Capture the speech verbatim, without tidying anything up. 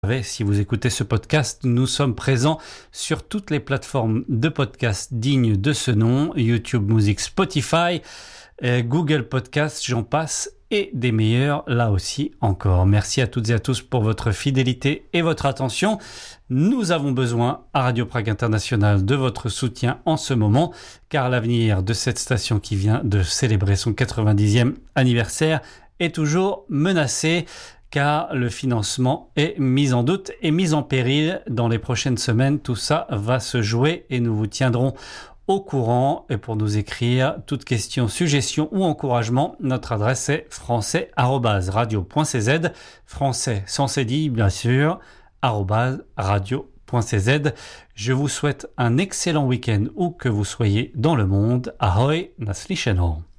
Si vous écoutez ce podcast, nous sommes présents sur toutes les plateformes de podcast dignes de ce nom, YouTube Music, Spotify, euh, Google Podcast, j'en passe, et des meilleurs là aussi encore. Merci à toutes et à tous pour votre fidélité et votre attention. Nous avons besoin à Radio Prague International de votre soutien en ce moment, car l'avenir de cette station qui vient de célébrer son quatre-vingt-dixième anniversaire est toujours menacé, car le financement est mis en doute et mis en péril. Dans les prochaines semaines, tout ça va se jouer et nous vous tiendrons au courant. Et pour nous écrire toute question, suggestion ou encouragement, notre adresse est français arobase radio point c z, français sans cédille bien sûr, arobase radio point c z. Je vous souhaite un excellent week-end où que vous soyez dans le monde. Ahoy, naslyšenou.